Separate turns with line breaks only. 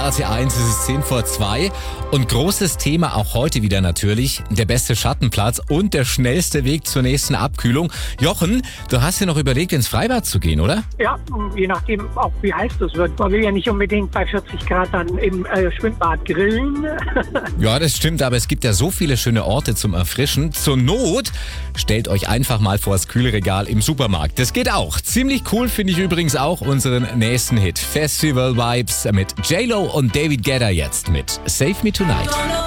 RT1, es ist 10 vor 2 und großes Thema auch heute wieder natürlich, der beste Schattenplatz und der schnellste Weg zur nächsten Abkühlung. Jochen, du hast dir noch überlegt, ins Freibad zu gehen, oder?
Ja, je nachdem auch wie heiß das wird. Man will ja nicht unbedingt bei 40 Grad dann im Schwimmbad grillen.
Ja, das stimmt, aber es gibt ja so viele schöne Orte zum Erfrischen. Zur Not stellt euch einfach mal vors Kühlregal im Supermarkt. Das geht auch. Ziemlich cool finde ich übrigens auch unseren nächsten Hit. Festival Vibes mit J-Lo und David Guetta jetzt mit Save Me Tonight.